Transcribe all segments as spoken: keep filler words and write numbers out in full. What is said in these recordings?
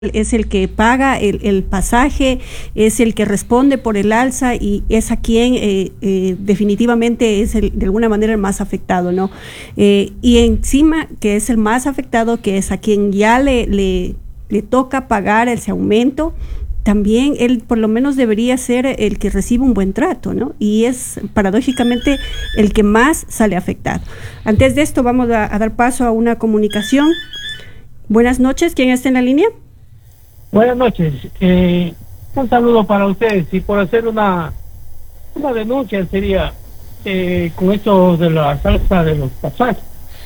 es el que paga el, el pasaje, es el que responde por el alza y es a quien eh, eh, definitivamente es el, de alguna manera el más afectado, ¿no? Eh, y encima que es el más afectado, que es a quien ya le, le, le toca pagar ese aumento, también él por lo menos debería ser el que recibe un buen trato, ¿no? Y es paradójicamente el que más sale afectado. Antes de esto vamos a, a dar paso a una comunicación. Buenas noches, ¿quién está en la línea? Buenas noches, eh, un saludo para ustedes y por hacer una una denuncia sería eh, con esto de la salsa de los pasajes,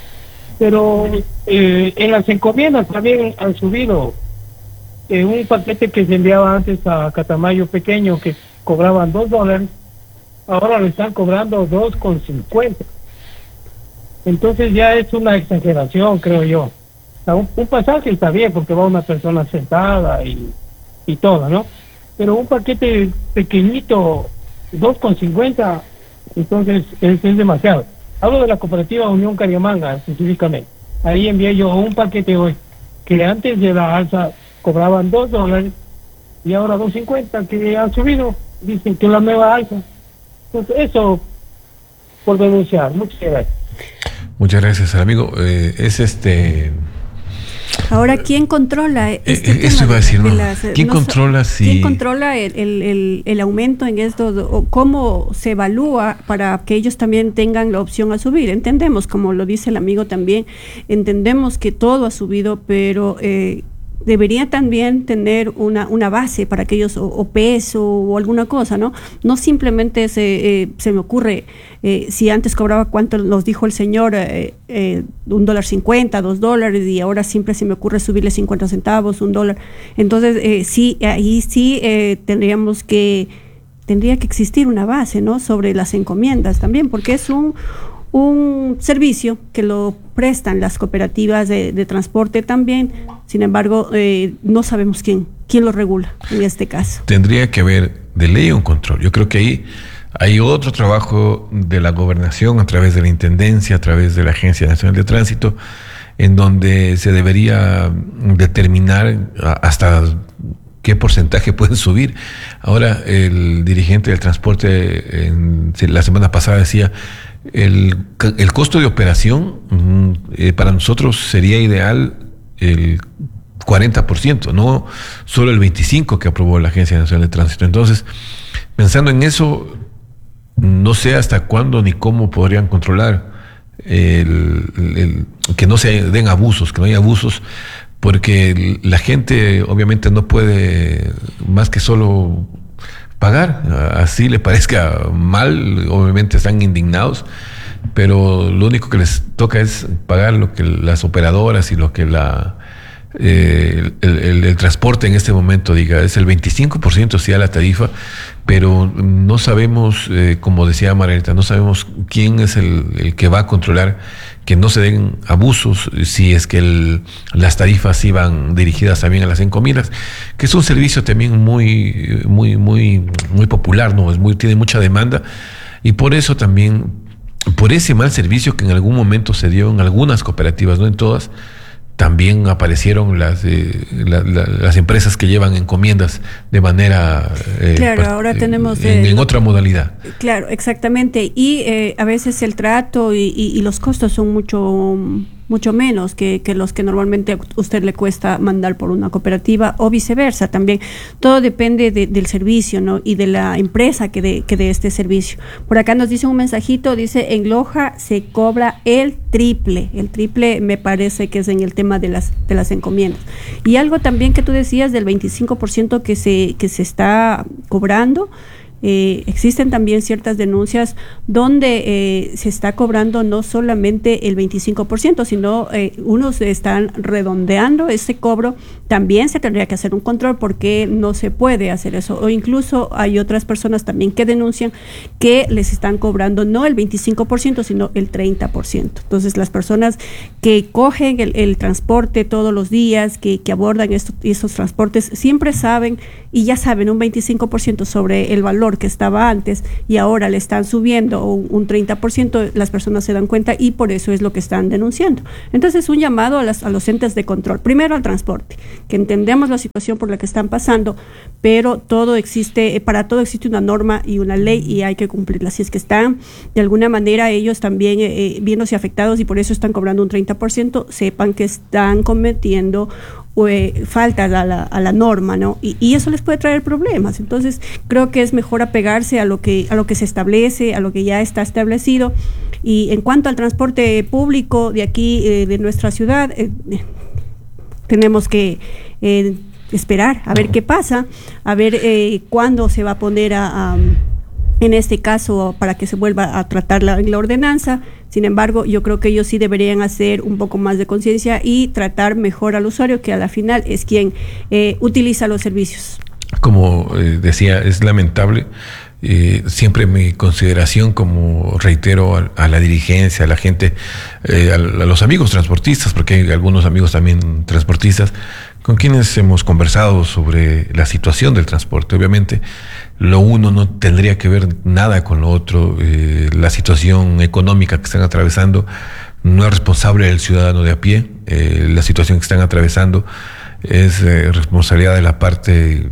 pero eh, en las encomiendas también han subido eh, un paquete que se enviaba antes a Catamayo pequeño que cobraban dos dólares, ahora le están cobrando dos con cincuenta, entonces ya es una exageración, creo yo. Un, un pasaje está bien porque va una persona sentada y, y todo, ¿no? Pero un paquete pequeñito, dos con cincuenta, entonces es, es demasiado. Hablo de la cooperativa Unión Cariamanga específicamente. Ahí envié yo un paquete hoy, que antes de la alza cobraban dos dólares y ahora dos cincuenta, que han subido, dicen que es la nueva alza. Entonces eso por denunciar. Muchas gracias. Muchas gracias, amigo. Eh, es este... Ahora, ¿quién controla este eh, tema? Eso iba a decir, de, de ¿no? las, ¿Quién no, controla si... ¿Quién controla el, el, el, el aumento en esto? O ¿cómo se evalúa para que ellos también tengan la opción a subir? Entendemos, como lo dice el amigo también, entendemos que todo ha subido, pero... Eh, debería también tener una, una base para que ellos, o, o peso o alguna cosa, ¿no? No simplemente se, eh, se me ocurre, eh, si antes cobraba cuánto nos dijo el señor, eh, eh, un dólar cincuenta, dos dólares, y ahora siempre se me ocurre subirle cincuenta centavos, un dólar. Entonces, eh, sí, ahí sí eh, tendríamos que, tendría que existir una base, ¿no? Sobre las encomiendas también, porque es un... un servicio que lo prestan las cooperativas de, de transporte también, sin embargo, eh, no sabemos quién, quién lo regula en este caso. Tendría que haber de ley un control. Yo creo que ahí hay otro trabajo de la gobernación a través de la Intendencia, a través de la Agencia Nacional de Tránsito, en donde se debería determinar hasta qué porcentaje pueden subir. Ahora, el dirigente del transporte en, la semana pasada decía El, el costo de operación eh, para nosotros sería ideal el cuarenta por ciento, no solo el veinticinco por ciento que aprobó la Agencia Nacional de Tránsito. Entonces, pensando en eso, no sé hasta cuándo ni cómo podrían controlar el, el, el, que no se den abusos, que no haya abusos, porque la gente obviamente no puede más que solo pagar, así le parezca mal, obviamente están indignados, pero lo único que les toca es pagar lo que las operadoras y lo que la eh, el, el, el transporte en este momento diga. Es el veinticinco por ciento sí a la tarifa, pero no sabemos, eh, como decía Margarita, no sabemos quién es el, el que va a controlar que no se den abusos, si es que el, las tarifas iban dirigidas también a las encomiendas, que es un servicio también muy, muy, muy, muy popular, ¿no? Es muy, tiene mucha demanda, y por eso también, por ese mal servicio que en algún momento se dio en algunas cooperativas, no en todas, también aparecieron las eh, la, la, las empresas que llevan encomiendas de manera eh, claro, ahora tenemos en, eh, en otra modalidad. Claro, exactamente, y eh, a veces el trato y, y, y los costos son mucho mucho menos que, que los que normalmente a usted le cuesta mandar por una cooperativa o viceversa también. Todo depende de, del servicio, ¿no? Y de la empresa que dé que dé este servicio. Por acá nos dice un mensajito, dice, en Loja se cobra el triple. El triple me parece que es en el tema de las de las encomiendas. Y algo también que tú decías del veinticinco por ciento que se, que se está cobrando. Eh, existen también ciertas denuncias donde eh, se está cobrando no solamente el veinticinco por ciento, sino eh, unos están redondeando ese cobro. También se tendría que hacer un control porque no se puede hacer eso, o incluso hay otras personas también que denuncian que les están cobrando no el veinticinco por ciento, sino el treinta por ciento. Entonces las personas que cogen el, el transporte todos los días, que, que abordan estos, estos transportes, siempre saben y ya saben un veinticinco por ciento sobre el valor menor que estaba antes y ahora le están subiendo un, un treinta por ciento, las personas se dan cuenta y por eso es lo que están denunciando. Entonces, un llamado a, las, a los entes de control, primero al transporte, que entendemos la situación por la que están pasando, pero todo existe, para todo existe una norma y una ley y hay que cumplirla. Si es que están de alguna manera ellos también eh, viéndose afectados y por eso están cobrando un treinta por ciento, sepan que están cometiendo eh, faltas a la, a la norma, ¿no? Y, y eso les puede traer problemas. Entonces, creo que es mejor apegarse a lo que, a lo que se establece, a lo que ya está establecido. Y en cuanto al transporte público de aquí, eh, de nuestra ciudad, eh, tenemos que eh, esperar a ver qué pasa, a ver eh, cuándo se va a poner a, a, en este caso, para que se vuelva a tratar la, la ordenanza. Sin embargo, yo creo que ellos sí deberían hacer un poco más de conciencia y tratar mejor al usuario, que a la final es quien eh, utiliza los servicios. Como eh, decía, es lamentable. Eh, siempre mi consideración, como reitero, a, a la dirigencia, a la gente, eh, a, a los amigos transportistas, porque hay algunos amigos también transportistas con quienes hemos conversado sobre la situación del transporte. Obviamente, lo uno no tendría que ver nada con lo otro. Eh, la situación económica que están atravesando no es responsable del ciudadano de a pie. Eh, la situación que están atravesando es eh, responsabilidad de la parte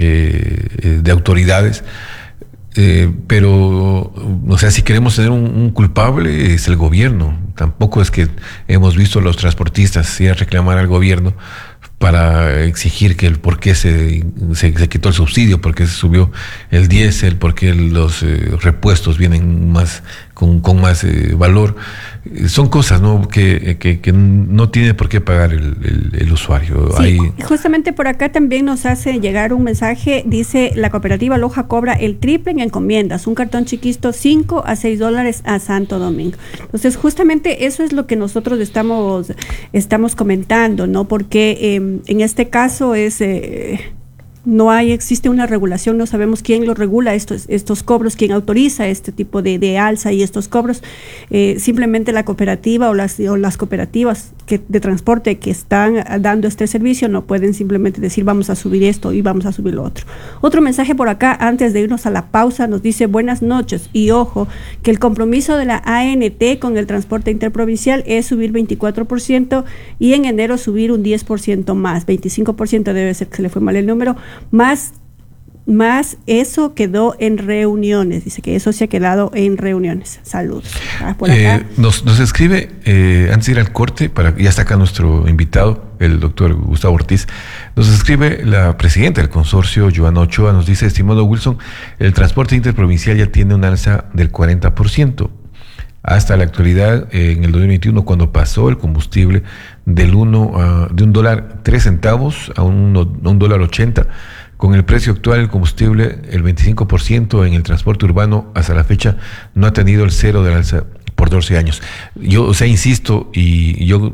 eh, de autoridades. Eh, pero, o sea, si queremos tener un, un culpable, es el gobierno. Tampoco es que hemos visto a los transportistas ir a reclamar al gobierno para exigir que el por qué se, se, se quitó el subsidio, por qué se subió el diésel, por qué los eh, repuestos vienen más con, con más eh, valor. Son cosas, ¿no?, que, que, que no tiene por qué pagar el, el, el usuario. Sí, Hay... Justamente por acá también nos hace llegar un mensaje, dice: la cooperativa Loja cobra el triple en encomiendas, un cartón chiquito cinco a seis dólares a Santo Domingo. Entonces, justamente eso es lo que nosotros estamos, estamos comentando, ¿no? Porque eh, en este caso es... Eh, no hay, existe una regulación, no sabemos quién lo regula estos, estos cobros, quién autoriza este tipo de, de alza y estos cobros. Eh, simplemente la cooperativa o las, o las cooperativas que, de transporte que están dando este servicio no pueden simplemente decir vamos a subir esto y vamos a subir lo otro. Otro mensaje por acá, antes de irnos a la pausa, nos dice: buenas noches, y ojo, que el compromiso de la A N T con el transporte interprovincial es subir veinticuatro por ciento y en enero subir un diez por ciento más, veinticinco por ciento debe ser que se le fue mal el número, Más, más eso quedó en reuniones. Dice que eso se ha quedado en reuniones. Saludos. Ah, por acá. Eh, nos, nos escribe, eh, antes de ir al corte, para, ya está acá nuestro invitado, el doctor Gustavo Ortiz, nos escribe la presidenta del consorcio, Joana Ochoa, nos dice: estimado Wilson, el transporte interprovincial ya tiene un alza del cuarenta por ciento. Hasta la actualidad, eh, en el dos mil veintiuno, cuando pasó el combustible del uno a, de un dólar tres centavos a un, a un dólar ochenta, con el precio actual del combustible, el veinticinco por ciento en el transporte urbano hasta la fecha no ha tenido el cero del alza por doce años. Yo, o sea, insisto, y yo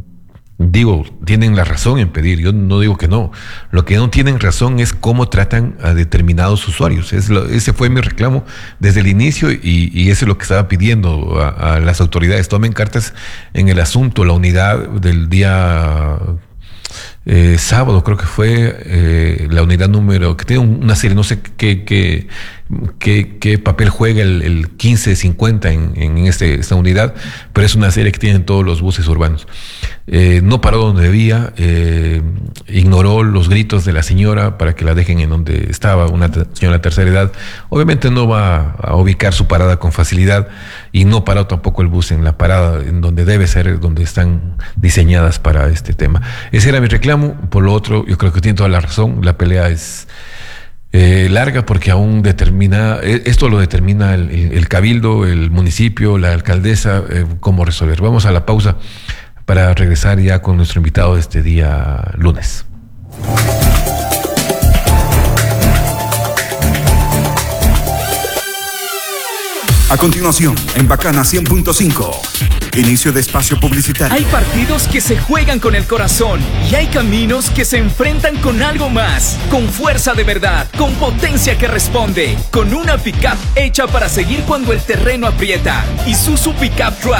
digo, tienen la razón en pedir, yo no digo que no. Lo que no tienen razón es cómo tratan a determinados usuarios. Es lo, ese fue mi reclamo desde el inicio y, y eso es lo que estaba pidiendo a, a las autoridades. Tomen cartas en el asunto. La unidad del día eh, sábado, creo que fue eh, la unidad número, que tiene una serie, no sé qué, qué, qué, qué papel juega el, el quince cincuenta en, en este, esta unidad, pero es una serie que tienen todos los buses urbanos. Eh, no paró donde debía, eh, ignoró los gritos de la señora para que la dejen en donde estaba, una señora de tercera edad. Obviamente no va a ubicar su parada con facilidad y no paró tampoco el bus en la parada en donde debe ser, donde están diseñadas para este tema. Ese era mi reclamo. Por lo otro, yo creo que tiene toda la razón, la pelea es eh, larga porque aún determina, esto lo determina el, el cabildo, el municipio, la alcaldesa, eh, cómo resolver. Vamos a la pausa para regresar ya con nuestro invitado este día lunes. A continuación, en Bacana cien punto cinco, inicio de espacio publicitario. Hay partidos que se juegan con el corazón y hay caminos que se enfrentan con algo más, con fuerza de verdad, con potencia que responde, con una pick-up hecha para seguir cuando el terreno aprieta. Isuzu Pick-up Track,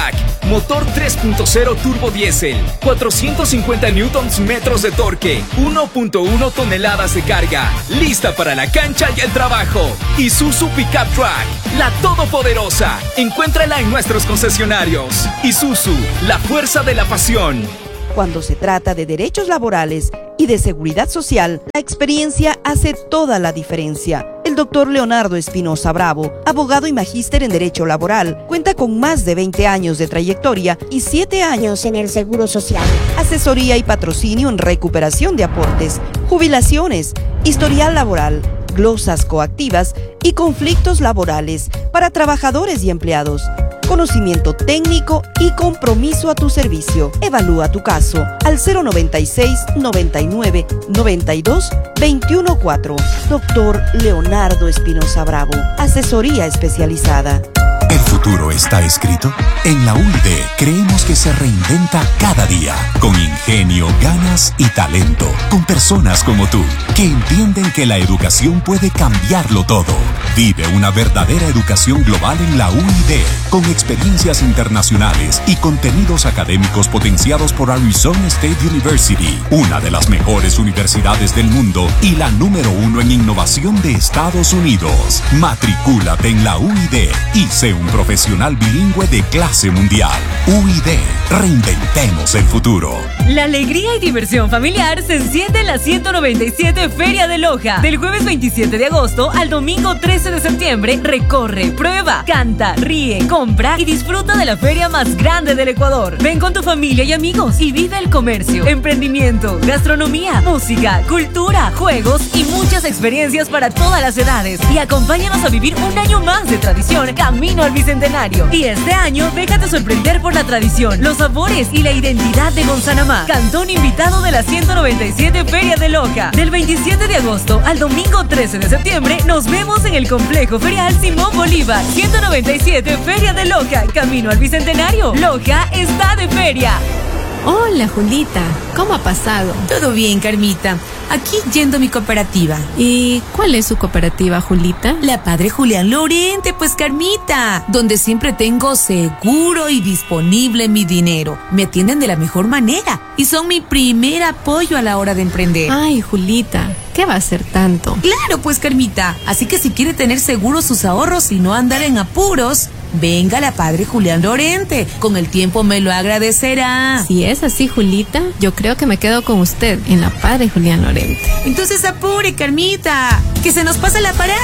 motor tres punto cero turbo diésel, cuatrocientos cincuenta newtons metros de torque, uno punto uno toneladas de carga, lista para la cancha y el trabajo. Isuzu Pickup Truck, la todopoderosa. Encuéntrala en nuestros concesionarios. Isuzu, la fuerza de la pasión. Cuando se trata de derechos laborales y de seguridad social, la experiencia hace toda la diferencia. El doctor Leonardo Espinosa Bravo, abogado y magíster en Derecho Laboral, cuenta con más de veinte años de trayectoria y siete años en el Seguro Social. Asesoría y patrocinio en recuperación de aportes, jubilaciones, historial laboral, glosas coactivas y conflictos laborales para trabajadores y empleados. Conocimiento técnico y compromiso a tu servicio. Evalúa tu caso al cero noventa y seis, noventa y nueve, noventa y dos, veintiuno cuatro. Doctor Leonardo Espinosa Bravo, asesoría especializada. El futuro está escrito. En la U I D creemos que se reinventa cada día, con ingenio, ganas y talento, con personas como tú, que entienden que la educación puede cambiarlo todo. Vive una verdadera educación global en la U I D, con experiencias internacionales y contenidos académicos potenciados por Arizona State University, una de las mejores universidades del mundo y la número uno en innovación de Estados Unidos. Matricúlate en la U I D y sé un profesional bilingüe de clase mundial. U I D, reinventemos el futuro. La alegría y diversión familiar se enciende en la ciento noventa y siete Feria de Loja. Del jueves veintisiete de agosto al domingo trece de septiembre, recorre, prueba, canta, ríe, compra y disfruta de la feria más grande del Ecuador. Ven con tu familia y amigos y vive el comercio, emprendimiento, gastronomía, música, cultura, juegos y muchas experiencias para todas las edades. Y acompáñanos a vivir un año más de tradición camino al Bicentenario. Y este año déjate sorprender por la tradición, los sabores y la identidad de Gonzanamá. Cantón invitado de la ciento noventa y siete Feria de Loja. Del veintisiete de agosto al domingo trece de septiembre nos vemos en el Complejo Ferial Simón Bolívar. ciento noventa y siete Feria de Loja, camino al Bicentenario. Loja está de feria. Hola, Julita. ¿Cómo ha pasado? Todo bien, Carmita. Aquí yendo a mi cooperativa. ¿Y cuál es su cooperativa, Julita? La Padre Julián Lorente, pues, Carmita. Donde siempre tengo seguro y disponible mi dinero. Me atienden de la mejor manera y son mi primer apoyo a la hora de emprender. Ay, Julita, ¿qué va a ser tanto? Claro, pues, Carmita. Así que si quiere tener seguros sus ahorros y no andar en apuros, venga a la Padre Julián Lorente. Con el tiempo me lo agradecerá. Si es así, Julita, yo creo que me quedo con usted en la Padre Julián Lorente. Entonces apure, Carmita, que se nos pasa la parada.